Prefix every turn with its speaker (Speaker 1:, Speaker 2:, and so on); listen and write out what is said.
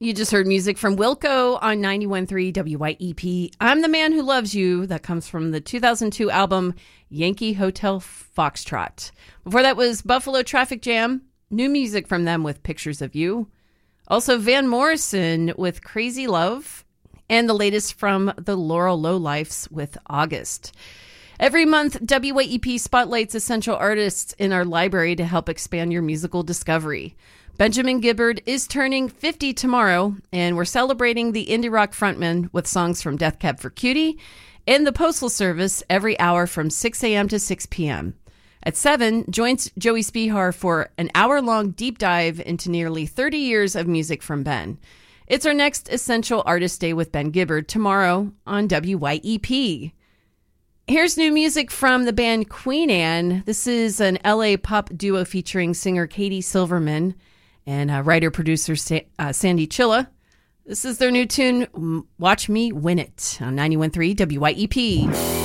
Speaker 1: You just heard music from Wilco on 91.3 WYEP. I'm the Man Who Loves You. That comes from the 2002 album Yankee Hotel Foxtrot. Before that was Buffalo Traffic Jam. New music from them with Pictures of You. Also Van Morrison with Crazy Love. And the latest from the Laurel Lowlifes with August. Every month, WYEP spotlights essential artists in our library to help expand your musical discovery. Benjamin Gibbard is turning 50 tomorrow, and we're celebrating the indie rock frontman with songs from Death Cab for Cutie and the Postal Service every hour from 6 a.m. to 6 p.m. At 7, join Joey Spihar for an hour-long deep dive into nearly 30 years of music from Ben. It's our next Essential Artist Day with Ben Gibbard tomorrow on WYEP. Here's new music from the band Queen Anne. This is an LA pop duo featuring singer Katie Silverman and writer-producer Sandy Chilla. This is their new tune, Watch Me Win It, on 91.3 WYEP.